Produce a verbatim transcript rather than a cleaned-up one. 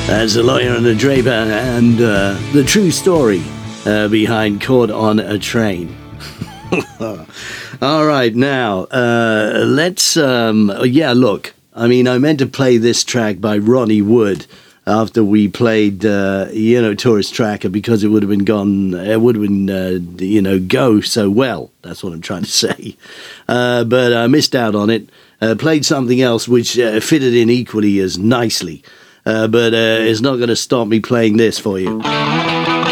As the Lawyer and the Draper and uh, the true story uh, behind Caught on a Train. All right, now, uh, let's, um, yeah, look, I mean, I meant to play this track by Ronnie Wood after we played, uh, you know, Tourist Tracker, because it would have been gone, it would have been, uh, you know, go so well. That's what I'm trying to say. Uh, but I missed out on it. Uh, played something else which uh, fitted in equally as nicely. Uh, but uh, it's not going to stop me playing this for you.